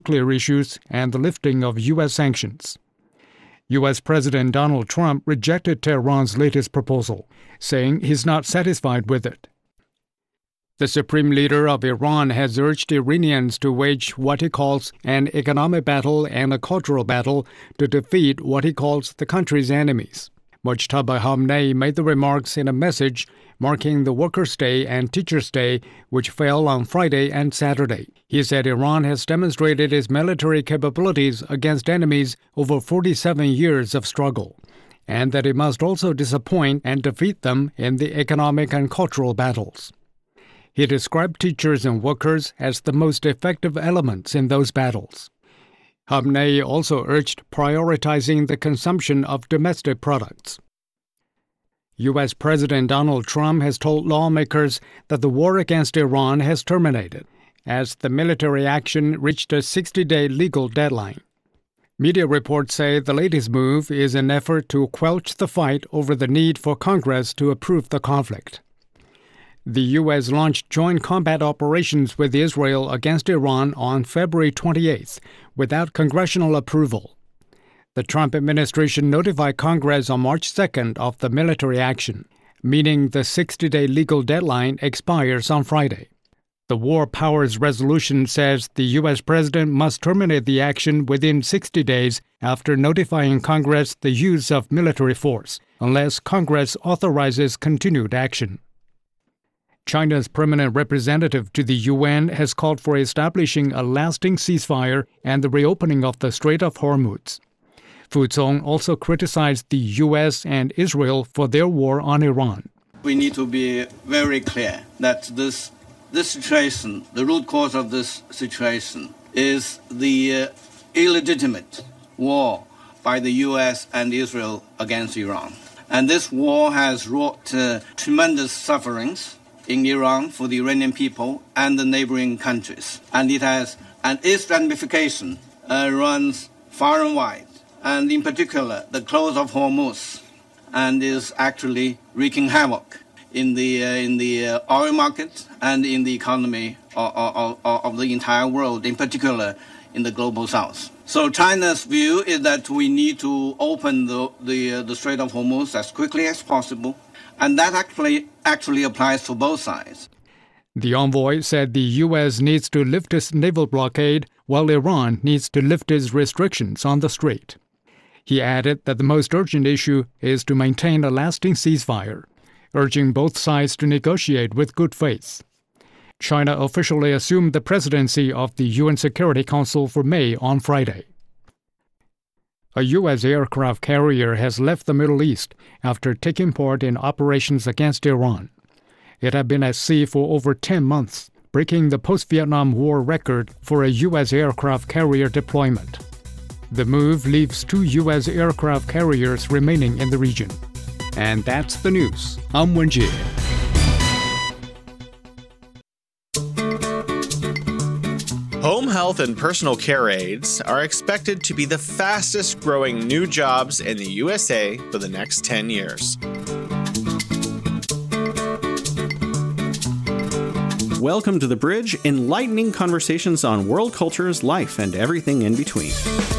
nuclear issues and the lifting of U.S. sanctions. U.S. President Donald Trump rejected Tehran's latest proposal, saying he's not satisfied with it. The supreme leader of Iran has urged Iranians to wage what he calls an economic battle and a cultural battle to defeat what he calls the country's enemies. Mojtaba Khamenei made the remarks in a message marking the Workers' Day and Teachers' Day, which fell on Friday and Saturday. He said Iran has demonstrated its military capabilities against enemies over 47 years of struggle, and that it must also disappoint and defeat them in the economic and cultural battles. He described teachers and workers as the most effective elements in those battles. Khamenei also urged prioritizing the consumption of domestic products. U.S. President Donald Trump has told lawmakers that the war against Iran has terminated, as the military action reached a 60-day legal deadline. Media reports say the latest move is an effort to quench the fight over the need for Congress to approve the conflict. The U.S. launched joint combat operations with Israel against Iran on February 28th without congressional approval. The Trump administration notified Congress on March 2nd of the military action, meaning the 60-day legal deadline expires on Friday. The War Powers Resolution says the U.S. president must terminate the action within 60 days after notifying Congress the use of military force, unless Congress authorizes continued action. China's permanent representative to the UN has called for establishing a lasting ceasefire and the reopening of the Strait of Hormuz. Fu Zong also criticized the U.S. and Israel for their war on Iran. We need to be very clear that this situation, the root cause of this situation, is the illegitimate war by the U.S. and Israel against Iran. And this war has wrought tremendous sufferings in Iran for the Iranian people and the neighboring countries. And its ramification runs far and wide, and in particular the close of Hormuz, and is actually wreaking havoc in the oil market and in the economy of the entire world, in particular in the global south. So China's view is that we need to open the Strait of Hormuz as quickly as possible, and that actually applies to both sides. The envoy said the U.S. needs to lift its naval blockade, while Iran needs to lift its restrictions on the strait. He added that the most urgent issue is to maintain a lasting ceasefire, urging both sides to negotiate with good faith. China officially assumed the presidency of the UN Security Council for May on Friday. A U.S. aircraft carrier has left the Middle East after taking part in operations against Iran. It had been at sea for over 10 months, breaking the post-Vietnam War record for a U.S. aircraft carrier deployment. The move leaves 2 U.S. aircraft carriers remaining in the region. And that's the news. I'm Wenjie. Home health and personal care aides are expected to be the fastest growing new jobs in the USA for the next 10 years. Welcome to The Bridge, enlightening conversations on world cultures, life, and everything in between.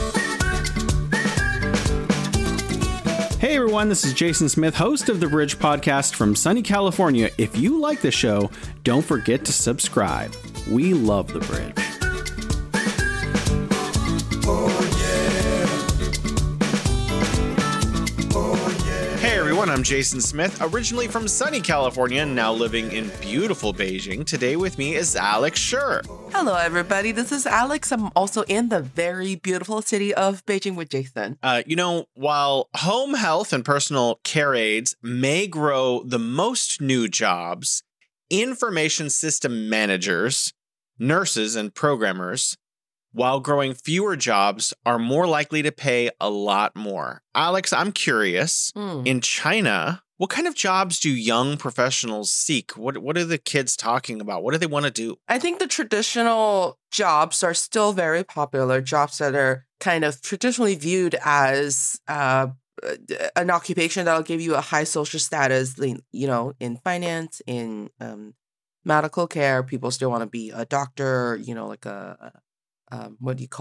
Hey everyone, this is Jason Smith, host of The Bridge podcast from sunny California. If you like the show, don't forget to subscribe. We love The Bridge. I'm Jason Smith, originally from sunny California, now living in beautiful Beijing. Today with me is Alex Scher. Hello, everybody. This is Alex. I'm also in the very beautiful city of Beijing with Jason. While home health and personal care aides may grow the most new jobs, information system managers, nurses, and programmers, while growing fewer jobs, are more likely to pay a lot more. Alex, I'm curious, in China, what kind of jobs do young professionals seek? What are the kids talking about? What do they want to do? I think the traditional jobs are still very popular, jobs that are kind of traditionally viewed as an occupation that'll give you a high social status, in finance, in medical care. People still want to be a doctor, like a what do you call